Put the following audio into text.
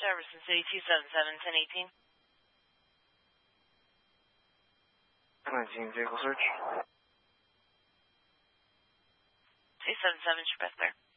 Jefferson City, 277-1018. 19 vehicle search. 277, your best there.